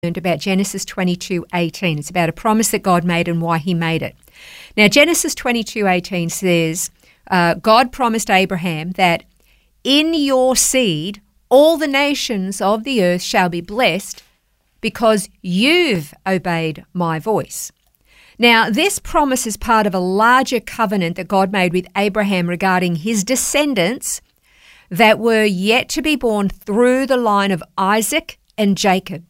about Genesis 22:18. It's about a promise that God made and why he made it. Now, Genesis 22:18 says, God promised Abraham that in your seed all the nations of the earth shall be blessed because you've obeyed my voice. Now, this promise is part of a larger covenant that God made with Abraham regarding his descendants that were yet to be born through the line of Isaac and Jacob.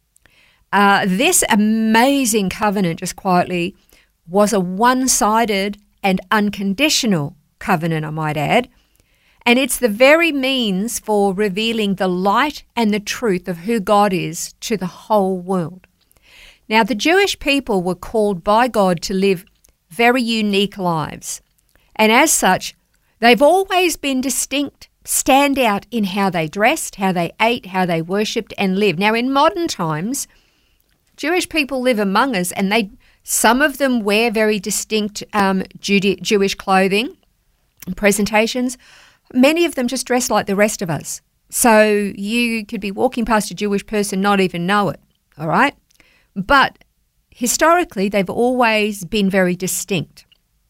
This amazing covenant, just quietly, was a one-sided and unconditional covenant, I might add, and it's the very means for revealing the light and the truth of who God is to the whole world. Now, the Jewish people were called by God to live very unique lives, and as such, they've always been distinct, stand out in how they dressed, how they ate, how they worshipped and lived. Now, in modern times, Jewish people live among us, and some of them wear very distinct Jewish clothing and presentations. Many of them just dress like the rest of us. So you could be walking past a Jewish person, not even know it, all right? But historically, they've always been very distinct.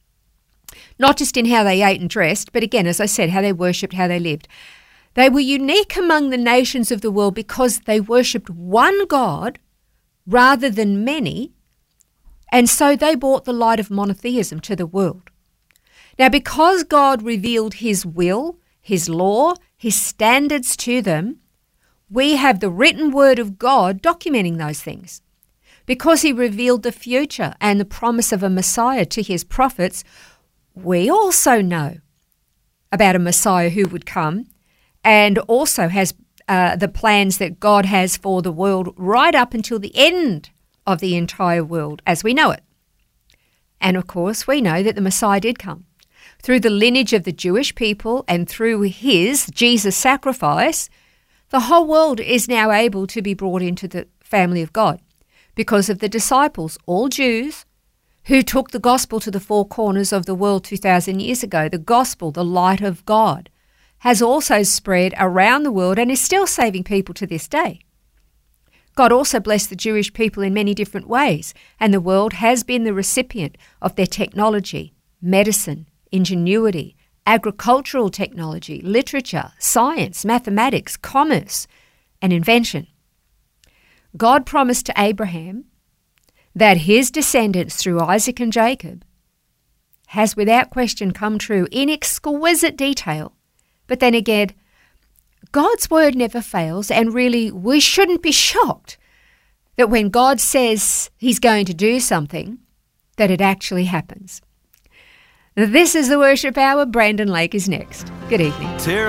Not just in how they ate and dressed, but again, as I said, how they worshipped, how they lived. They were unique among the nations of the world because they worshipped one God rather than many, and so they brought the light of monotheism to the world. Now, because God revealed his will, his law, his standards to them, we have the written word of God documenting those things. Because he revealed the future and the promise of a Messiah to his prophets, we also know about a Messiah who would come and also has the plans that God has for the world right up until the end of the entire world as we know it. And of course, we know that the Messiah did come. Through the lineage of the Jewish people and through Jesus' sacrifice, the whole world is now able to be brought into the family of God because of the disciples, all Jews, who took the gospel to the four corners of the world 2,000 years ago. The gospel, the light of God, has also spread around the world and is still saving people to this day. God also blessed the Jewish people in many different ways, and the world has been the recipient of their technology, medicine, ingenuity, agricultural technology, literature, science, mathematics, commerce, and invention. God promised to Abraham that his descendants through Isaac and Jacob has without question come true in exquisite detail. But then again, God's word never fails, and really we shouldn't be shocked that when God says he's going to do something, that it actually happens. This is the Worship Hour. Brandon Lake is next. Good evening.